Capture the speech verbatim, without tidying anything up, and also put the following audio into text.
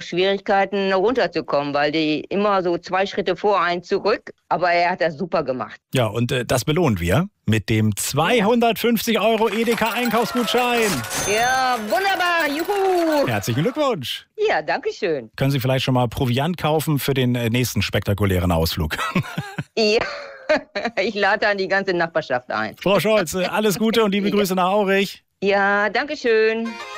Schwierigkeiten runterzukommen, weil die immer so zwei Schritte vor, einen zurück. Aber er hat das super gemacht. Ja, und äh, das belohnen wir mit dem zweihundertfünfzig Euro Edeka-Einkaufsgutschein. Ja, wunderbar, juhu. Herzlichen Glückwunsch. Ja, danke schön. Können Sie vielleicht schon mal Proviant kaufen für den äh, nächsten spektakulären Ausflug? Ja, ich lade dann die ganze Nachbarschaft ein. Frau Scholz, äh, alles Gute und liebe Grüße nach Aurich. Ja, danke schön.